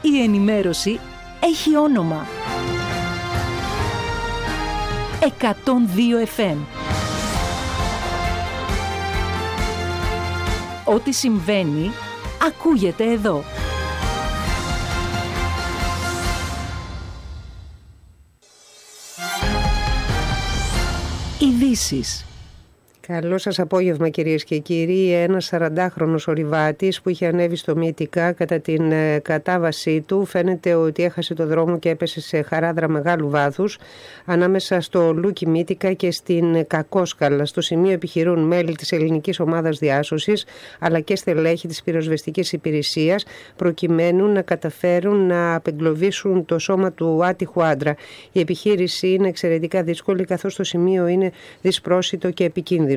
Η ενημέρωση έχει όνομα. 102 FM. Ό,τι συμβαίνει, ακούγεται εδώ. Ειδήσεις. Καλό σας απόγευμα κυρίες και κύριοι. Ένας 40χρονος ορειβάτης που είχε ανέβει στο Μύτικα κατά την κατάβασή του φαίνεται ότι έχασε το δρόμο και έπεσε σε χαράδρα μεγάλου βάθους ανάμεσα στο Λούκι Μύτικα και στην Κακόσκαλα. Στο σημείο επιχειρούν μέλη της ελληνικής ομάδας διάσωσης αλλά και στελέχη της πυροσβεστικής υπηρεσίας προκειμένου να καταφέρουν να απεγκλωβίσουν το σώμα του άτυχου άντρα. Η επιχείρηση είναι εξαιρετικά δύσκολη καθώς το σημείο είναι δυσπρόσιτο και επικίνδυνο.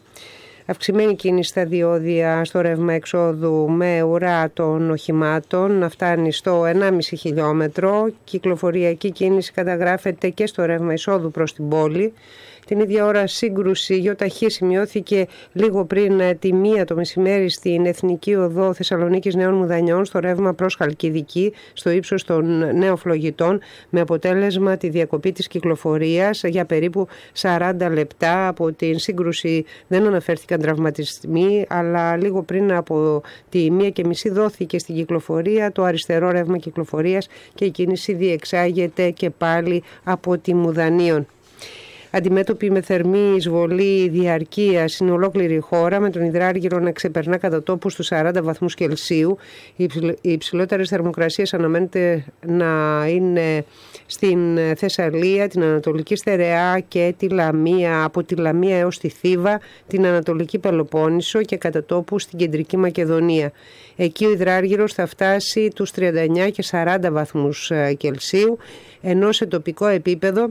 Αυξημένη κίνηση στα διόδια στο ρεύμα εξόδου με ουρά των οχημάτων να φτάνει στο 1,5 χιλιόμετρο. Κυκλοφοριακή κίνηση καταγράφεται και στο ρεύμα εισόδου προς την πόλη. Την ίδια ώρα σύγκρουση γιοταχή σημειώθηκε λίγο πριν τη 1 το μεσημέρι στην Εθνική Οδό Θεσσαλονίκης Νέων Μουδανιών στο ρεύμα προς Χαλκιδική στο ύψος των Νέων Φλογητών με αποτέλεσμα τη διακοπή της κυκλοφορίας για περίπου 40 λεπτά. Από την σύγκρουση δεν αναφέρθηκαν τραυματισμοί, αλλά λίγο πριν από τη 1:30 δόθηκε στην κυκλοφορία το αριστερό ρεύμα κυκλοφορίας και η κίνηση διεξάγεται και πάλι από τη Μουδανίων. Αντιμέτωπη με θερμή εισβολή διαρκείας είναι ολόκληρη η χώρα, με τον υδράργυρο να ξεπερνά κατά τόπους στους 40 βαθμούς Κελσίου. Οι υψηλότερες θερμοκρασίες αναμένεται να είναι στην Θεσσαλία, την Ανατολική Στερεά και τη Λαμία, από τη Λαμία έως τη Θήβα, την Ανατολική Πελοπόννησο και κατά τόπους στην Κεντρική Μακεδονία. Εκεί ο υδράργυρος θα φτάσει τους 39 και 40 βαθμούς Κελσίου, ενώ σε τοπικό επίπεδο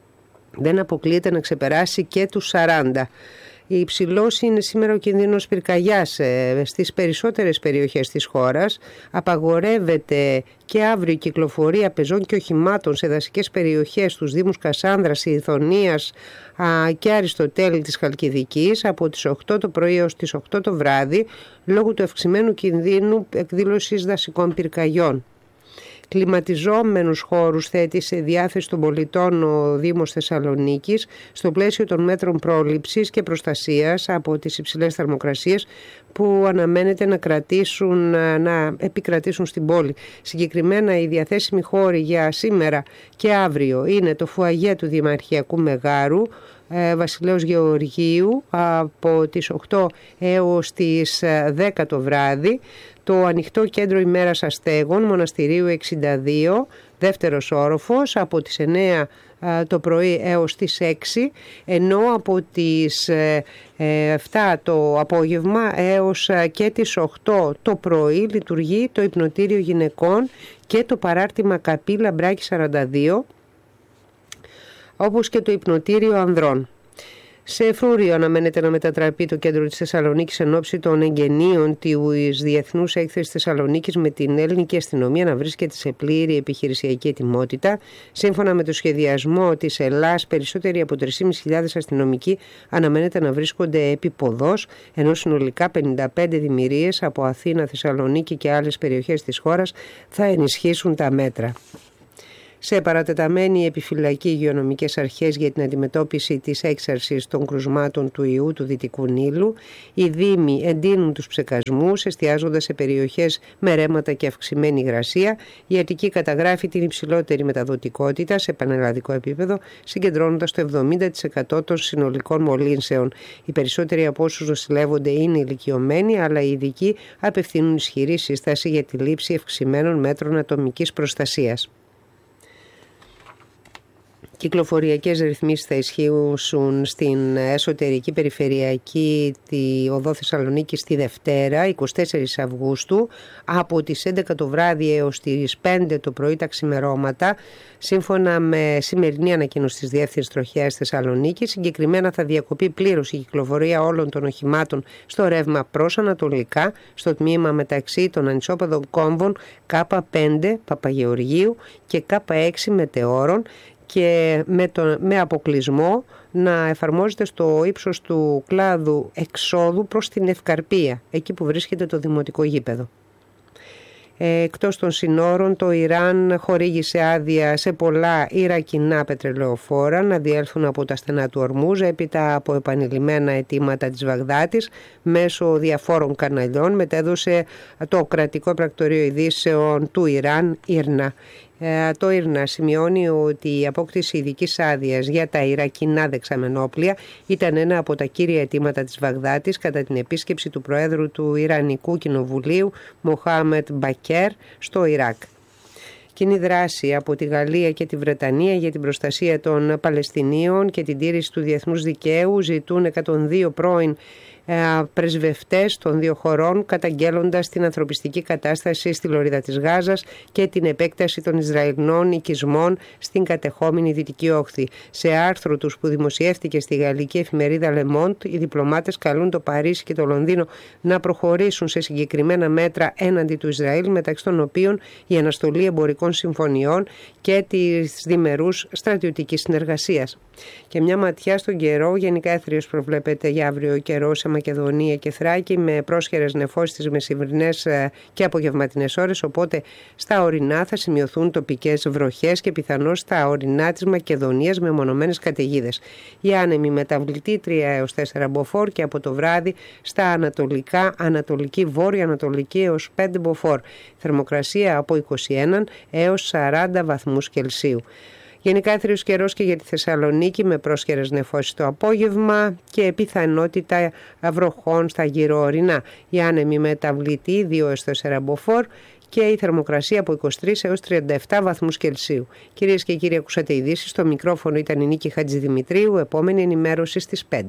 δεν αποκλείεται να ξεπεράσει και τους 40. Υψηλός είναι σήμερα ο κίνδυνος πυρκαγιάς στις περισσότερες περιοχές της χώρας. Απαγορεύεται και αύριο η κυκλοφορία πεζών και οχημάτων σε δασικές περιοχές στους Δήμους Κασάνδρας, Ιθωνίας και Αριστοτέλη της Χαλκιδικής από τις 8 το πρωί έως τις 8 το βράδυ λόγω του αυξημένου κινδύνου εκδήλωσης δασικών πυρκαγιών. Κλιματιζόμενους χώρους θέτει σε διάθεση των πολιτών ο Δήμος Θεσσαλονίκης στο πλαίσιο των μέτρων πρόληψης και προστασίας από τις υψηλές θερμοκρασίες που αναμένεται να επικρατήσουν στην πόλη. Συγκεκριμένα οι διαθέσιμοι χώροι για σήμερα και αύριο είναι το φουαγέ του Δημαρχιακού Μεγάρου Βασιλέως Γεωργίου από τις 8 έως τις 10 το βράδυ, το ανοιχτό κέντρο ημέρας αστέγων Μοναστηρίου 62, δεύτερος όροφος από τις 9 το πρωί έως τις 6, ενώ από τις 7 το απόγευμα έως και τις 8 το πρωί λειτουργεί το υπνοτήριο γυναικών και το παράρτημα Καπή Λαμπράκη 42, όπως και το υπνοτήριο ανδρών. Σε φρούριο αναμένεται να μετατραπεί το κέντρο της Θεσσαλονίκης εν ώψη των εγγενείων της Διεθνούς Έκθεσης Θεσσαλονίκης, με την ελληνική αστυνομία να βρίσκεται σε πλήρη επιχειρησιακή ετοιμότητα. Σύμφωνα με το σχεδιασμό της Ελλάς, περισσότεροι από 3.500 αστυνομικοί αναμένεται να βρίσκονται επί ποδός, ενώ συνολικά 55 δημιουργίες από Αθήνα, Θεσσαλονίκη και άλλες περιοχές της χώρας θα ενισχύσουν τα μέτρα. Σε παρατεταμένη επιφυλακή υγειονομικές αρχές για την αντιμετώπιση της έξαρσης των κρουσμάτων του ιού του Δυτικού Νείλου, οι Δήμοι εντείνουν τους ψεκασμούς εστιάζοντας σε περιοχές με ρέματα και αυξημένη υγρασία. Η Αττική καταγράφει την υψηλότερη μεταδοτικότητα σε πανελλαδικό επίπεδο, συγκεντρώνοντας το 70% των συνολικών μολύνσεων. Οι περισσότεροι από όσους νοσηλεύονται είναι ηλικιωμένοι, αλλά οι ειδικοί απευθύνουν ισχυρή σύσταση για τη λήψη αυξημένων μέτρων ατομικής προστασίας. Κυκλοφοριακές ρυθμίσεις θα ισχύσουν στην εσωτερική περιφερειακή τη οδό Θεσσαλονίκης τη Δευτέρα, 24 Αυγούστου, από τις 11 το βράδυ έως τις 5 το πρωί τα ξημερώματα, σύμφωνα με σημερινή ανακοίνωση της Διεύθυνσης Τροχέας Θεσσαλονίκης. Συγκεκριμένα θα διακοπεί πλήρως η κυκλοφορία όλων των οχημάτων στο ρεύμα προς ανατολικά, στο τμήμα μεταξύ των ανισόπεδων κόμβων K5 Παπαγεωργίου και K6 Μετεώρων, και με αποκλεισμό να εφαρμόζεται στο ύψος του κλάδου εξόδου προς την Ευκαρπία, εκεί που βρίσκεται το δημοτικό γήπεδο. Εκτός των συνόρων, το Ιράν χορήγησε άδεια σε πολλά ιρακινά πετρελαιοφόρα να διέλθουν από τα στενά του Ορμούζ έπειτα από επανειλημμένα αιτήματα της Βαγδάτης μέσω διαφόρων καναλιών, μετέδωσε το κρατικό πρακτορείο ειδήσεων του Ιράν, Ήρνα. Το Ήρνα σημειώνει ότι η απόκτηση ειδικής άδειας για τα ιρακινά δεξαμενόπλια ήταν ένα από τα κύρια αιτήματα της Βαγδάτης κατά την επίσκεψη του Προέδρου του Ιρανικού Κοινοβουλίου, Μοχάμετ Μπακέρ, στο Ιράκ. Κοινή δράση από τη Γαλλία και τη Βρετανία για την προστασία των Παλαιστινίων και την τήρηση του διεθνούς δικαίου ζητούν 102 πρώην πρεσβευτές των δύο χωρών, καταγγέλλοντας την ανθρωπιστική κατάσταση στη λωρίδα της Γάζας και την επέκταση των Ισραηλινών οικισμών στην κατεχόμενη Δυτική Όχθη. Σε άρθρο τους που δημοσιεύτηκε στη γαλλική εφημερίδα Le Monde, οι διπλωμάτες καλούν το Παρίσι και το Λονδίνο να προχωρήσουν σε συγκεκριμένα μέτρα έναντι του Ισραήλ, μεταξύ των οποίων η αναστολή εμπορικών συμφωνιών και της διμερούς στρατιωτικής συνεργασίας. Και μια ματιά στον καιρό. Γενικά έθριος προβλέπεται για αύριο καιρό σε Μακεδονία και Θράκη, με πρόσχερες νεφώσεις τις μεσημβρινές και απογευματινές ώρες, οπότε στα ορεινά θα σημειωθούν τοπικές βροχές και πιθανώς στα ορεινά της Μακεδονίας με μονομένες καταιγίδες. Η άνεμη μεταβλητή 3 έως 4 μποφόρ και από το βράδυ στα ανατολικά, ανατολική, βόρεια-ανατολική έως 5 μποφόρ. Θερμοκρασία από 21 έως 40 βαθμούς Κελσίου. Γενικά έθριος καιρός και για τη Θεσσαλονίκη με πρόσχερες νεφώσεις το απόγευμα και πιθανότητα βροχών στα γύρω ορεινά. Η άνεμη μεταβλητή 2 έως 4 μποφόρ και η θερμοκρασία από 23 έως 37 βαθμούς Κελσίου. Κυρίες και κύριοι, ακούσατε ειδήσεις. Στο μικρόφωνο ήταν η Νίκη Χατζηδημητρίου. Επόμενη ενημέρωση στις 5.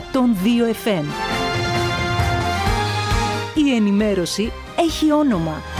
102 FM. Η ενημέρωση έχει όνομα.